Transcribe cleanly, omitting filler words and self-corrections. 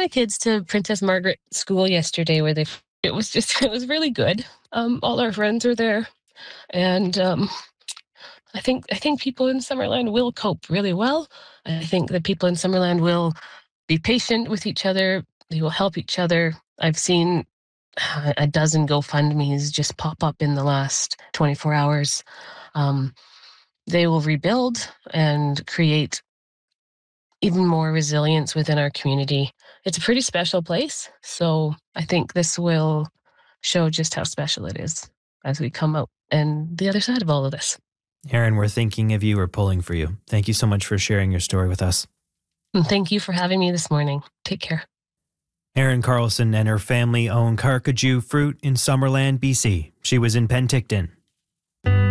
my kids to Princess Margaret School yesterday where it was just, it was really good. All our friends are there. And I think people in Summerland will cope really well. I think the people in Summerland will be patient with each other. They will help each other. I've seen a dozen GoFundMe's just pop up in the last 24 hours. Um, they will rebuild and create even more resilience within our community. It's a pretty special place. So I think this will show just how special it is as we come out and the other side of all of this. Erin, we're thinking of you. We're pulling for you. Thank you so much for sharing your story with us. And thank you for having me this morning. Take care. Erin Carlson and her family own Carcajou Fruit in Summerland, BC. She was in Penticton.